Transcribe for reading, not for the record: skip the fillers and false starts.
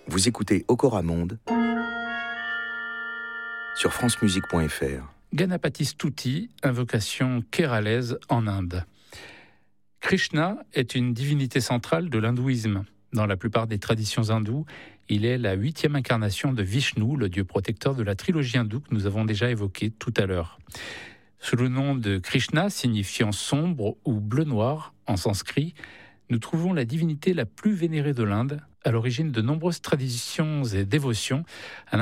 Vous écoutez Okoramonde sur francemusique.fr. Ganapati Stuti, invocation kéralaise en Inde. Krishna est une divinité centrale de l'hindouisme. Dans la plupart des traditions hindoues, il est la 8e incarnation de Vishnu, le dieu protecteur de la trilogie hindoue que nous avons déjà évoquée tout à l'heure. Sous le nom de Krishna, signifiant sombre ou bleu-noir en sanskrit, nous trouvons la divinité la plus vénérée de l'Inde, à l'origine de nombreuses traditions et dévotions.